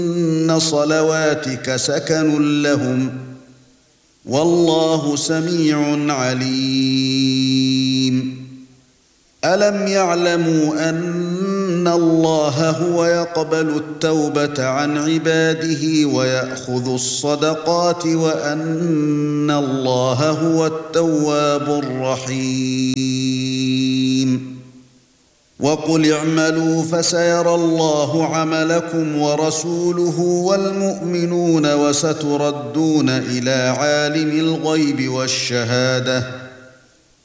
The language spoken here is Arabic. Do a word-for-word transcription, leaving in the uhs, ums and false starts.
إن صلواتك سكن لهم والله سميع عليم ألم يعلموا أن الله هو يقبل التوبة عن عباده ويأخذ الصدقات وأن الله هو التواب الرحيم وقل اعملوا فسيرى الله عملكم ورسوله والمؤمنون وستردون إلى عالم الغيب والشهادة